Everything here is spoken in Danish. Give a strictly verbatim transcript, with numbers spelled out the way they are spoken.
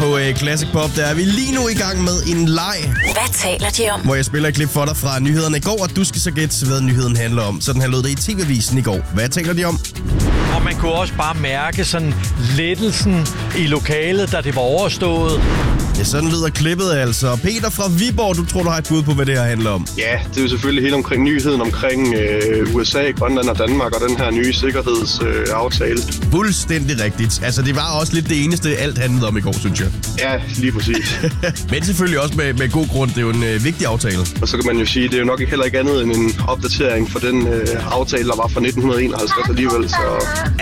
på uh, Classic Pop. Der er vi lige nu i gang med en leg. Hvad taler de om? Hvor jeg spiller et klip for dig fra nyhederne i går, og du skal så gætte, hvad nyheden handler om. Sådan her lød det i T V-avisen i går. Hvad taler de om? Og man kunne også bare mærke sådan lettelsen i lokalet, da det var overstået. Ja, sådan lyder klippet altså. Peter fra Viborg, du tror, du har et bud på, hvad det her handler om. Ja, det er jo selvfølgelig helt omkring nyheden omkring øh, U S A, Grønland og Danmark og den her nye sikkerhedsaftale. Øh, Fuldstændig rigtigt. Altså, det var også lidt det eneste, alt handlede om i går, synes jeg. Ja, lige præcis. Men selvfølgelig også med, med god grund. Det er jo en øh, vigtig aftale. Og så kan man jo sige, det er jo nok heller ikke andet end en opdatering for den øh, aftale, der var fra nitten enoghalvtreds alligevel. Så...